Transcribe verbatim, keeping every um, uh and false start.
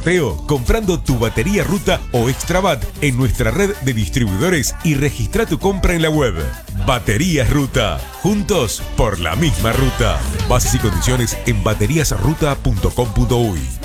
sorteo comprando tu batería Ruta o Extrabat en nuestra red de distribuidores y registra tu compra en la web. Baterías Ruta. Juntos por la misma ruta. Bases y condiciones en baterías ruta punto com punto uy.